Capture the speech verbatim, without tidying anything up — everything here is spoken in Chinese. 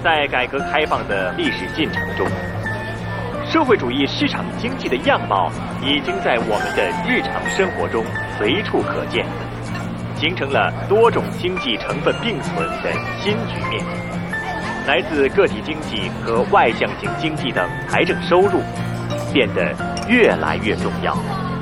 在改革开放的历史进程中，社会主义市场经济的样貌已经在我们的日常生活中随处可见，形成了多种经济成分并存的新局面。来自个体经济和外向型经济等财政收入变得越来越重要。